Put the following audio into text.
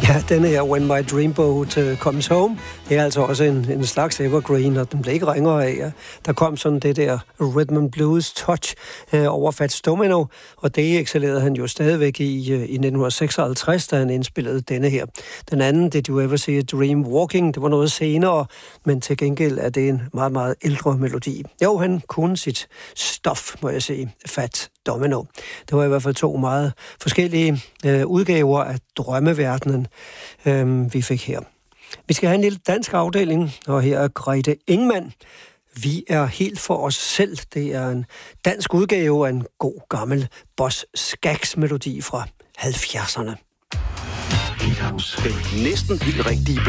Ja, denne her When My Dreamboat Comes Home, det er altså også en slags evergreen, og den blev ikke ringere af. Der kom sådan det der rhythm and blues touch over Fats Domino, og det excellerede han jo stadigvæk i 1956, da han indspillede denne her. Den anden, Did You Ever See a Dream Walking, det var noget senere, men til gengæld er det en meget, meget ældre melodi. Jo, han kunne sit stof, må jeg sige, Fats Domino. Det var i hvert fald to meget forskellige udgaver af drømmeverdenen, vi fik her. Vi skal have en lille dansk afdeling, og her er Grete Ingman. Vi er helt for os selv. Det er en dansk udgave af en god gammel Boss Skaggs melodi fra 70'erne. Den næsten helt rigtige